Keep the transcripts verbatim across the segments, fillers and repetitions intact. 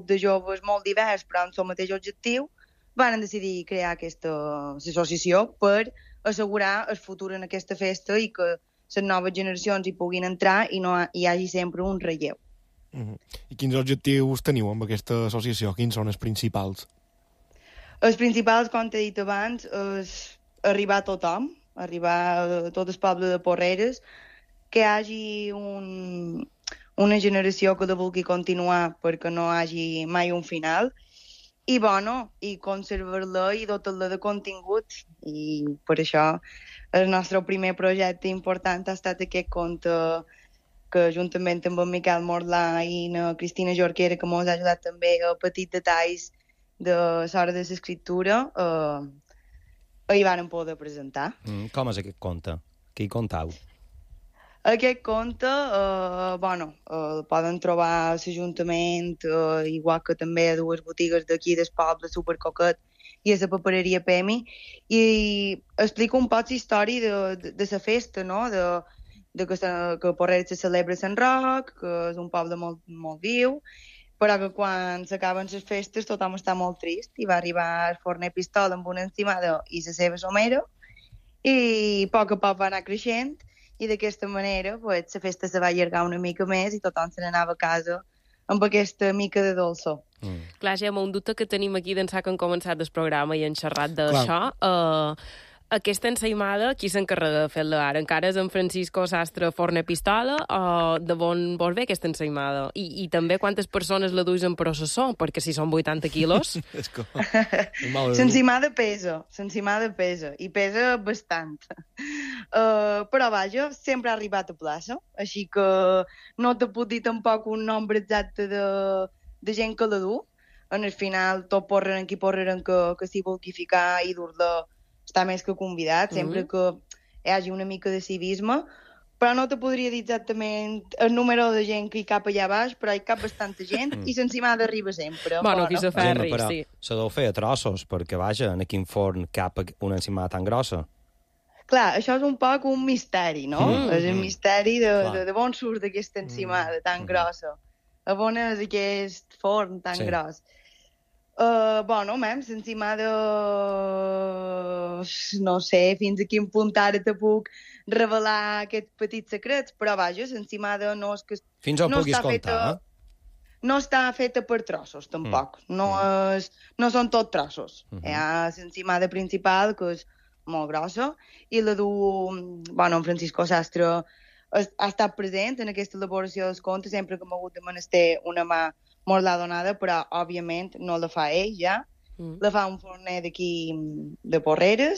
grup de joves molt divers, però amb el mateix objectiu, van decidir crear aquesta associació per assegurar el futur en aquesta festa i que les noves generacions hi puguin entrar i no hi hagi sempre un relleu. Uh-huh. I quins objectius teniu amb aquesta associació? Quins són els principals? Els principals, com t'he dit abans, és arribar a tothom, arribar a tot el poble de Porreres, que hi hagi un, una generació que la vulgui continuar perquè no hi hagi mai un final, i bueno, i conservar-la i dotar-la de contingut. I per això el nostre primer projecte important ha estat aquest conte que juntament amb en Miquel Morlà i la Cristina Jorquera, que ens ha ajudat també a petits detalls de l'hora de l'escriptura, eh, hi van poder presentar. Mm, com és aquest conte? Què hi contau? Aquest conte, eh, bueno, eh, el poden trobar a l'Ajuntament, eh, igual que també a dues botigues d'aquí del poble, Supercoquet i a la papereria Pemi, i explica un poc la història de, de, de la festa, no?, de, de que, se, que a Porreres se celebra Sant Roc, que és un poble molt, molt viu, però que quan s'acaben les festes tothom està molt trist, i va arribar el forner Pistola amb una encimada i la seva somera, i a poc a poc va anar creixent, i d'aquesta manera pues, la festa se va allargar una mica més i tothom se n'anava a casa amb aquesta mica de dolçor. Mm. Clar, Gemma, un dubte que tenim aquí d'ençà que hem començat el programa i hem xerrat d'això, uh, aquesta ensaïmada, qui s'encarrega de fer-la ara? Encara és en Francisco Sastre Forner Pistola o de on vol ve aquesta ensaïmada? I, I també quantes persones la duis en processó? Perquè si són vuitanta quilos... L'ensaïmada pesa, l'ensaïmada pesa, i pesa bastant. Uh, però vaja, sempre ha arribat a plaça, així que no te puc dir tampoc un nombre exacte de, de gent que la du. En el final, tot porren qui porren que, que s'hi vulgui ficar i dur-la està més que convidat, sempre mm-hmm. que hi hagi una mica de civisme, però no te podria dir exactament el número de gent que hi cap allà baix, però hi cap bastanta gent mm. i l'encimada arriba sempre. Bueno, qui se ferri, però sí. Se deu fer a trossos, perquè, vaja, en quin forn cap una encimada tan grossa. Clar, això és un poc un misteri, no? Mm. És el misteri de, de, de on surt aquesta encimada mm. tan grossa. A on és aquest forn tan sí. gros. Uh, bueno, mem, l'encimada, no sé fins a quin punt ara te puc revelar aquests petits secrets, però vaja, l'encimada no és que... Fins on no puguis contar, feta, eh? No està feta per trossos, tampoc. Mm. No, és, no són tot trossos. Mm-hmm. Hi ha l'encimada principal, que és molt grossa, i la du... Bueno, en Francisco Sastre ha, ha estat present en aquesta elaboració dels contes, sempre que m'ha hagut de menester una mà molt l'ha donada, però, òbviament, no la fa ell, ja. Mm. La fa un forner d'aquí, de Porreres,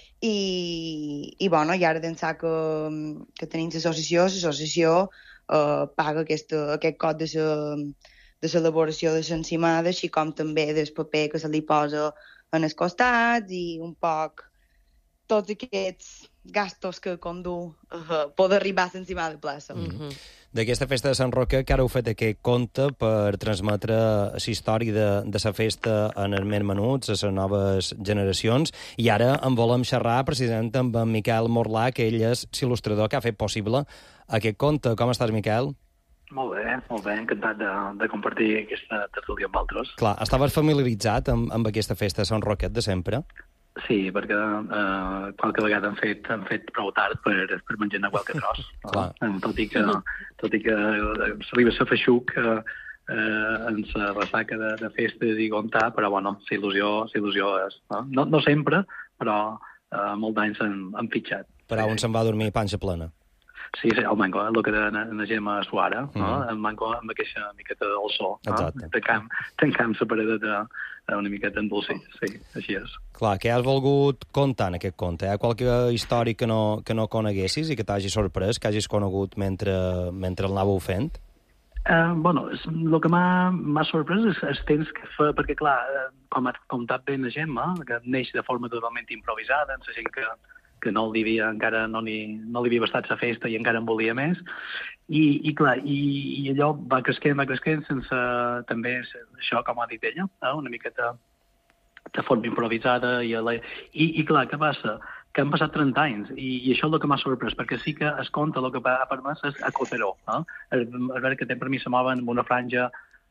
i, i bueno, i ara d'ençà que, que tenim l'associació, l'associació eh, paga aquesta, aquest cot de la de l'elaboració de l'encimada, així com també del paper que se li posa en els costats i un poc tots aquests gastos que condu uh, poder arribar a l'encimada de plaça. Mm-hmm. D'aquesta festa de Sant Roque, que ara heu fet aquest conte per transmetre la història de, de la festa en els més menuts, a les noves generacions, i ara en volem xerrar precisament amb en Miquel Morlà, que ell és l'il·lustrador que ha fet possible aquest conte. Com estàs, Miquel? Molt bé, molt bé, encantat de, de compartir aquesta tertúlia amb altres. Clar, estaves familiaritzat amb, amb aquesta festa de Sant Roquet de sempre? Sí, perquè eh, qualque vegada han fet, han fet prou tard per, per menjar qualque tros. No? Tot i que, tot i que s'arriba a ser feixuc eh, eh, en la ressaca de, de festes i contar, però bueno, l'il·lusió és. No, no, no sempre, però eh, molt d'anys han, han fitxat. Però on se'n va dormir panxa plena. Sí, sí, el manco, el que de la Gemma Suara, mm. no? El manco amb aquesta miqueta del sol. Exacte. No? Tancam, tancam la paradeta una miqueta en dulce, sí, així és. Clar, què has volgut contar en aquest conte? Hi ha qualque història que no, que no coneguessis i que t'hagi sorprès, que hagis conegut mentre, mentre el anàveu fent? Uh, bueno, el que m'ha sorprès és el temps que fa, perquè clar, com ha contat bé la Gemma, que neix de forma totalment improvisada, amb la gent que que no li havia, encara no li, no li havia bastat la festa i encara en volia més. I, i clar, i, i allò va cresquent, va cresquent, sense també això, com ha dit ella, eh? Una miqueta de forma improvisada. I, la, i, i clar, què passa? Que han passat trenta anys, i, i això és el que m'ha sorprès, perquè sí que es conta el que ha permès és a Coteró. Eh? El, el veure que té per mi se mouen amb una franja